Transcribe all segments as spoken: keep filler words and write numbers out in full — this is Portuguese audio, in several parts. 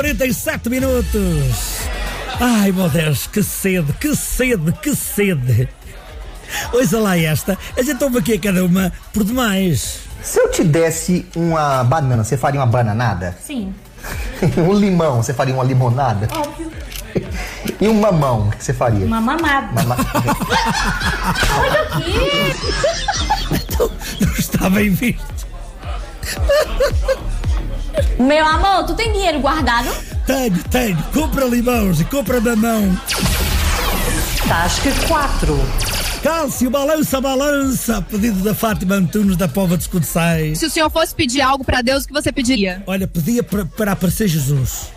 quarenta e sete minutos. Ai, meu Deus, que sede, que sede, que sede. Ouça lá esta, a gente toma aqui a cada uma por demais. Se eu te desse uma banana, você faria uma bananada? Sim. Um limão, você faria uma limonada? Óbvio. E um mamão, o que você faria? Uma mamada. Mama... Olha aqui. Então, não está bem visto. Meu amor, tu tem dinheiro guardado? Tenho, tenho. Compra limões e compra mamão. Tasca quatro. Cálcio, balança, balança. Pedido da Fátima Antunes da Póvoa de Escudeçais. Se o senhor fosse pedir algo pra Deus, o que você pediria? Olha, pedia para, para aparecer Jesus.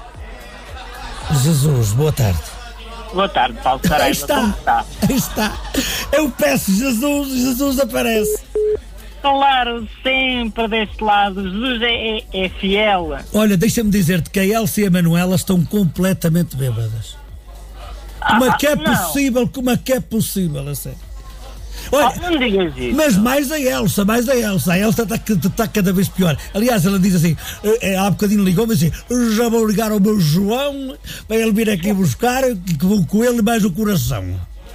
Jesus, boa tarde. Boa tarde, Paulo Saraiva. Aí está, Como está? aí está. Eu peço Jesus, Jesus aparece. Claro, sempre deste lado. Jesus é, é, é fiel. Olha, deixa-me dizer-te que a Elsa e a Manuela estão completamente bêbadas. Como é que é não. possível? Como é que é possível, a sério? Olha, Oh, não digas isso. mas mais a Elsa, mais a Elsa. A Elsa está, está cada vez pior. Aliás, ela diz assim, eh, há bocadinho ligou-me assim, já vou ligar ao meu João para ele vir aqui buscar, que vou com ele mais o coração.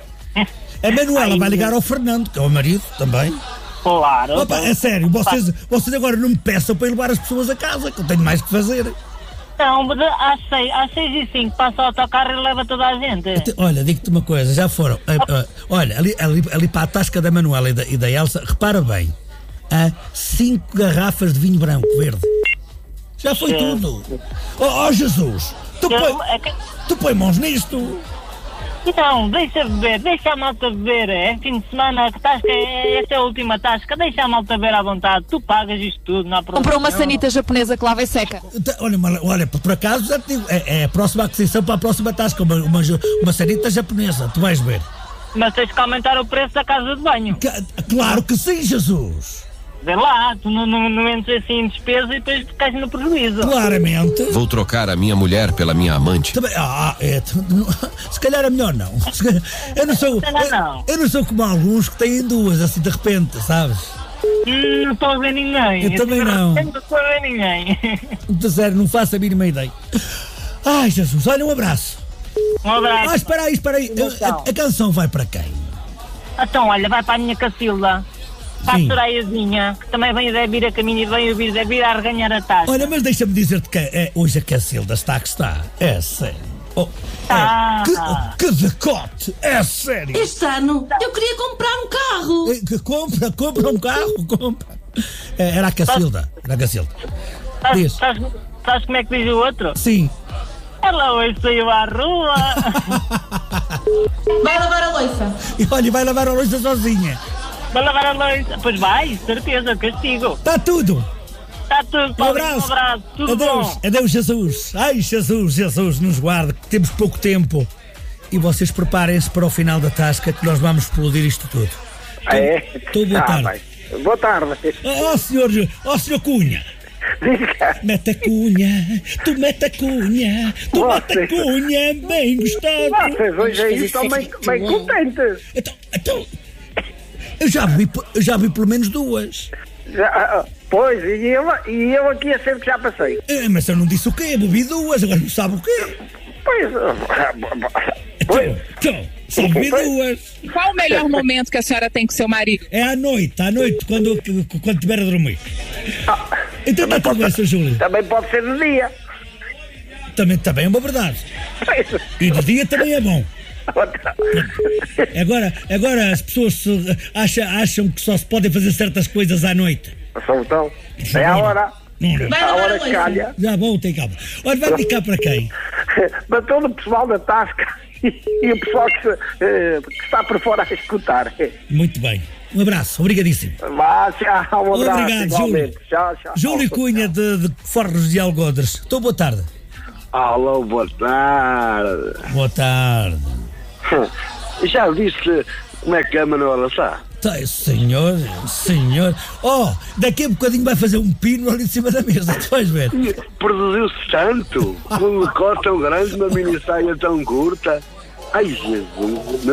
A Manuela vai ligar ao Fernando, que é o marido também. Claro. Opa, é sério, vocês, vocês agora não me peçam para ir levar as pessoas a casa, que eu tenho mais que fazer. Não, mas às seis, às seis e cinco passa o autocarro e leva toda a gente. Até- Olha, digo-te uma coisa, já foram. ah, ah, olha, ali, ali, ali para a tasca da Manuela e da, e da Elsa, repara bem, há cinco garrafas de vinho branco verde. Já foi Sim. tudo. Oh, oh, Jesus, tu põe, Eu- é que- tu põe mãos nisto. Não, deixa beber, deixa a malta beber. É fim de semana, que tasca, é, esta é a última tasca. Deixa a malta beber à vontade. Tu pagas isto tudo, não há problema. Comprou uma nenhum. sanita japonesa que lava e seca. Tá, Olha, mal- olha, por acaso já te digo, é, é a próxima aquisição para a próxima tasca, uma, uma, uma sanita japonesa, tu vais ver. Mas tens que aumentar o preço da casa de banho. Ca- Claro que sim, Jesus. Vê lá, tu não, não, não entres assim em despesa e depois ficas no prejuízo. Claramente. Vou trocar a minha mulher pela minha amante. Também, ah, é, tu- não- se calhar é melhor não. Se calhar- eu não sou, Se calhar eu, não. eu não sou como alguns que têm duas, assim de repente, sabes? Hum, não estou a ver ninguém. Eu também não. Não estou a ver ninguém. De sério, não faço a mínima ideia. Ai, Jesus, olha, um abraço. Um abraço. Ah, espera aí, espera aí. A, a- a canção vai para quem? Então, olha, vai para a minha Cacilda. Para a Sim. Soraiazinha, que também vem a vir a caminho e vem a vir a vir a reganhar a taxa. Olha, mas deixa-me dizer-te que é, hoje a Cacilda está que está. É sério. Oh, é, Ah. que, que decote! É sério! Este ano eu queria comprar um carro. É, que compra, compra um carro, compra. É, era a Cacilda. Era a Cacilda. Sabes, Diz. sabes, sabes como é que diz o outro? Sim. Ela hoje saiu à rua. Vai lavar a louça. E olha, vai lavar a louça sozinha. Vai lavar a louça. Pois vai, certeza, castigo. Está tudo. Está tudo, Um Paulinho, abraço. um abraço. Tudo Adeus, bom. adeus, Jesus. Ai, Jesus, Jesus, nos guarde, que temos pouco tempo. E vocês preparem-se para o final da tasca, que nós vamos explodir isto tudo. Ah, é? Tudo boa Ah, tarde. bem. Boa tarde. Ó, senhor, ó, senhor Cunha. Diga. Mete a cunha, tu mete a cunha, tu mete a Vocês- cunha, bem gostado. Vocês hoje aí estão bem, bem contentes. Então, então, eu já vi, eu já vi pelo menos duas. Já, ah, pois, e eu, e eu aqui a sempre que já passei. É, mas eu não disse o quê, bebi duas, agora não sabe o quê. Pois, ah, pois. Então, então, só bebi duas. Qual o melhor momento que a senhora tem com seu marido? É à noite, à noite, quando, quando estiver a dormir. Então está tudo bem, senhor Júlio. Também pode ser no dia. Também, também é uma verdade. Pois. E de dia também é bom. Agora, agora as pessoas se- acham, acham que só se podem fazer certas coisas à noite. Só então, é a hora. Não, não. Vai A lavar a hora que calha. louça. Já vou, tem calma. Olha, vai ficar para quem? Para todo o pessoal da Tasca e, e o pessoal que, se, eh, que está por fora a escutar. Muito bem. Um abraço, obrigadíssimo. Vá, tchau, um abraço. Obrigado, igualmente. Júlio. Tchau, tchau. Júlio Cunha de, de Forros de Algodres. Estou, boa tarde. Alô, boa tarde. Boa tarde. Já disse como é que a Manuela está? Tá, senhor, senhor. Oh, daqui a bocadinho vai fazer um pino ali em cima da mesa, tu vais ver. Produziu-se tanto, com um decote tão grande, uma mini saia tão curta. Ai, Jesus.